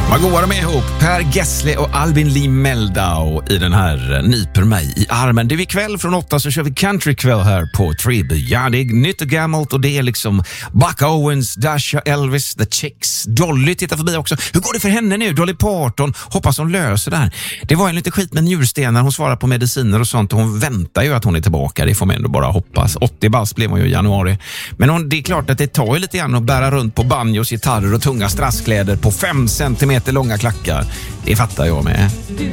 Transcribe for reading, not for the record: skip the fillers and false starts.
Vad goda de är ihop. Per Gessle och Albin Lee Meldau i den här Nyper mig i armen. Det är ikväll från 8 så kör vi countrykväll här på Tribe. Ja, det är nytt och gammalt och det är liksom Buck Owens, Dasha, Elvis, The Chicks. Dolly tittar förbi också. Hur går det för henne nu? Dolly Parton. Hoppas hon löser det här. Det var en lite skit med njurstenar. Hon svarar på mediciner och sånt och hon väntar ju att hon är tillbaka. Det får man ändå bara hoppas. 80 bast blev hon ju i januari. Men det är klart att det tar ju lite grann att bära runt på banjos, gitarrer och tunga strasskläder på 5 centimeter långa klackar. Det fattar jag med.